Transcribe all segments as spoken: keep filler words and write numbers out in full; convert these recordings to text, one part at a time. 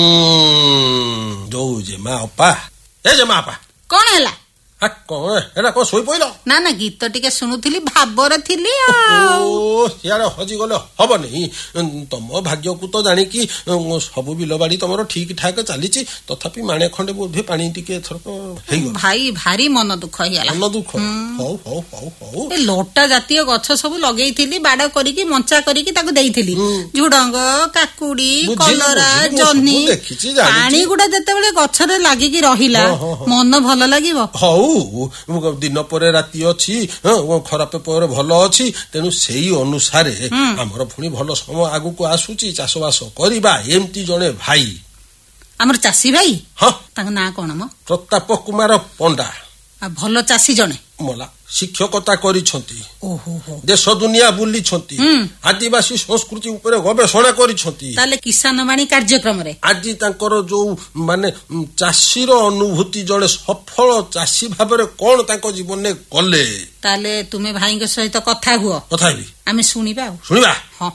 ଯୋଉ ଜେମା ଅପା ଏ ଜେମା ଅପା କଣ ହେଲା? କଣ ଏଟା କଣ ଶୋଇ ପଇଲ? ନା ନା ଗୀତ ଟିକେ ଶୁଣୁଥିଲି, ଭାବରେ ଥିଲି। ସିଆଡେ ହଜିଗଲେ ହବନି। ତମ ଭାଗ୍ୟକୁ ତ ଜାଣିକି ସବୁ ବିଲ ବାଡି ତମର ଠିକ ଠାକ ଚାଲିଛି, ତଥାପି ମାଣେ ଖଣ୍ଡେ ବୋଧେ ପାଣି ଟିକେ ଏଥରକ ହେଇଗଲା। ଭାଇ ଭାରି ମନ ଦୁଃଖ ହେଇଗଲା। ମନ ଦୁଃଖ? ହଉ ହଉ ହଉ ହଉ। ଏ ଲଟା ଜାତୀୟ ଗଛ ସବୁ ଲଗେଇଥିଲି, ବାଡ କରିକି ମଞ୍ଚା କରିକି ତାକୁ ଦେଇଥିଲି। ଝୁଡଙ୍ଗ, କାକୁଡି, କଲରା, ଜହ୍ନି, ପାଣି ଗୁଡା ଯେତେବେଳେ ଗଛରେ ଲାଗିକି ରହିଲା ମନ ଭଲ ଲାଗିବ? ହଉ, ଦିନ ପରେ ରାତି ଅଛି, ଖରାପ ପରେ ଭଲ ଅଛି, ତେଣୁ ସେଇ ଅନୁସାରେ ଆମର ପୁଣି ଭଲ ସମୟ ଆଗକୁ ଆସୁଛି, ଚାଷବାସ କରିବା। ଏମିତି ଜଣେ ଭାଇ ଆମର ଚାଷୀ ଭାଇ, ହଁ ତାଙ୍କ ନାଁ କଣ? ମ ପ୍ରତାପ କୁମାର ପଣ୍ଡା। ଭଲ ଚାଷୀ ଜଣେ, ମଲା ଶିକ୍ଷକତା କରିଛନ୍ତି, ଓହୋ ଦେଶ ଦୁନିଆ ବୁଲିଛନ୍ତି, ଆଦିବାସୀ ସଂସ୍କୃତି ଉପରେ ଗବେଷଣା କରିଛନ୍ତି। ତାହେଲେ କିଷାନ ବାଣୀ କାର୍ଯ୍ୟକ୍ରମରେ ଆଜି ତାଙ୍କର ଯୋଉ ମାନେ ଚାଷୀର ଅନୁଭୂତି, ଜଣେ ସଫଳ ଚାଷୀ ଭାବରେ କଣ ତାଙ୍କ ଜୀବନରେ କଲେ, ତାହେଲେ ତୁମେ ଭାଇଙ୍କ ସହିତ କଥା ହୁଅ, କଥା ହେବି, ଆମେ ଶୁଣିବା। ଆଉ ଶୁଣିବା। ହଁ,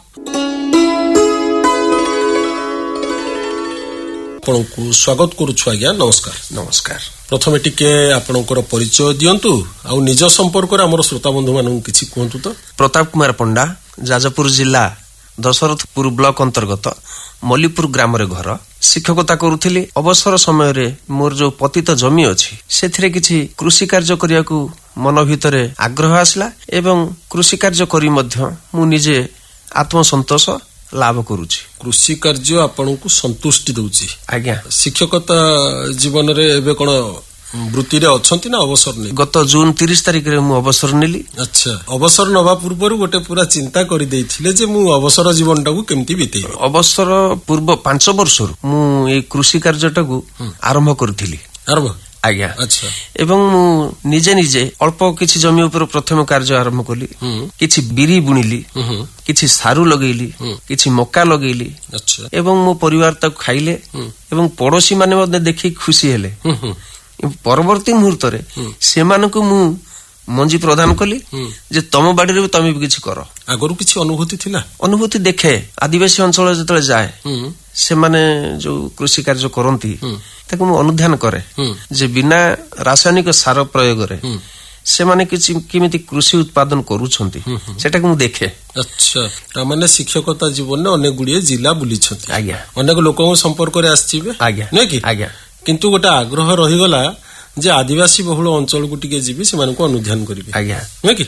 ଆପଣଙ୍କୁ ସ୍ୱାଗତ କରୁଛୁ ଆଜ୍ଞା। ନମସ୍କାର। ନମସ୍କାର। ପ୍ରଥମେ ଟିକେ ଆପଣଙ୍କର ପରିଚୟ ଦିଅନ୍ତୁ, ଆଉ ନିଜ ସମ୍ପର୍କରେ ଆମର ଶ୍ରୋତା ବନ୍ଧୁ ମାନଙ୍କୁ କିଛି କୁହନ୍ତୁ ତ। ପ୍ରତାପ କୁମାର ପଣ୍ଡା, ଯାଜପୁର ଜିଲ୍ଲା ଦଶରଥପୁର ବ୍ଲକ ଅନ୍ତର୍ଗତ ମଲ୍ଲିପୁର ଗ୍ରାମରେ ଘର। ଶିକ୍ଷକତା କରୁଥିଲି। ଅବସର ସମୟରେ ମୋର ଯୋଉ ପତିତ ଜମି ଅଛି, ସେଥିରେ କିଛି କୃଷି କାର୍ଯ୍ୟ କରିବାକୁ ମନ ଭିତରେ ଆଗ୍ରହ ଆସିଲା ଏବଂ କୃଷି କାର୍ଯ୍ୟ କରି ମଧ୍ୟ ମୁଁ ନିଜେ ଆତ୍ମସନ୍ତୋଷ ଲାଭ କରୁଛି। କୃଷି କାର୍ଯ୍ୟ ଆପଣଙ୍କୁ ସନ୍ତୁଷ୍ଟି ଦଉଛି? ଆଜ୍ଞା। ଶିକ୍ଷକତା ଜୀବନରେ ଏବେ କଣ ବୃତ୍ତିରେ ଅଛନ୍ତି ନା ଅବସର ନେଇ? ଗତ ଜୁନ ତିରିଶ ତାରିଖରେ ମୁଁ ଅବସର ନେଲି। ଆଚ୍ଛା, ଅବସର ନେବା ପୂର୍ବରୁ ଗୋଟେ ପୁରା ଚିନ୍ତା କରିଦେଇଥିଲେ ଯେ ମୁଁ ଅବସର ଜୀବନଟାକୁ କେମିତି ବିତେଇବି? ଅବସର ପୂର୍ବ ପାଞ୍ଚ ବର୍ଷରୁ ମୁଁ ଏଇ କୃଷି କାର୍ଯ୍ୟଟାକୁ ଆରମ୍ଭ କରିଥିଲି। ଆରମ୍ଭ? ଆଜ୍ଞା। ଆଚ୍ଛା। ଏବଂ ମୁଁ ନିଜେ ନିଜେ ଅଳ୍ପ କିଛି ଜମି ଉପରେ ପ୍ରଥମେ କାର୍ଯ୍ୟ ଆରମ୍ଭ କଲି। କିଛି ବିରି ବୁଣିଲି, କିଛି ସାରୁ ଲଗେଇଲି, କିଛି ମକା ଲଗେଇଲି ଏବଂ ମୋ ପରିବାର ତାକୁ ଖାଇଲେ ଏବଂ ପଡୋଶୀ ମାନେ ମଧ୍ୟ ଦେଖି ଖୁସି ହେଲେ। ପରବର୍ତ୍ତୀ ମୁହୂର୍ତ୍ତରେ ସେମାନଙ୍କୁ ମୁଁ ମଞ୍ଜି ପ୍ରଦାନ କଲି ଯେ ତମ ବାଡିରେ ବି ତମେ ବି କିଛି କର। ଆଗରୁ କିଛି ଅନୁଭୂତି ଥିଲା? ଅନୁଭୂତି ଦେଖେ, ଆଦିବାସୀ ଅଞ୍ଚଳ ଯେତେବେଳେ ଯାଏ, ସେମାନେ ଯୋଉ କୃଷି କାର୍ଯ୍ୟ କରନ୍ତି ତାକୁ ମୁଁ ଅନୁଧ୍ୟାନ କରେ ଯେ ବିନା ରାସାୟନିକ ସାର ପ୍ରୟୋଗରେ ସେମାନେ କିଛି କେମିତି କୃଷି ଉତ୍ପାଦନ କରୁଛନ୍ତି, ସେଟାକୁ ମୁଁ ଦେଖେ। ଆଚ୍ଛା, ତାମାନେ ଶିକ୍ଷକତା ଜୀବନରେ ଅନେକ ଗୁଡିଏ ଜିଲ୍ଲା ବୁଲିଛନ୍ତି? ଆଜ୍ଞା। ଅନେକ ଲୋକଙ୍କ ସମ୍ପର୍କରେ ଆସିଥିବେ? ଆଜ୍ଞା। ନୁହେଁ କି? ଆଜ୍ଞା। କିନ୍ତୁ ଗୋଟେ ଆଗ୍ରହ ରହିଗଲା ଯେ ଆଦିବାସୀ ବହୁଳ ଅଞ୍ଚଳକୁ ଟିକେ ଯିବି, ସେମାନଙ୍କୁ ଅନୁଧ୍ୟାନ କରିବି। ଆଜ୍ଞା। ନୁହେଁ କି?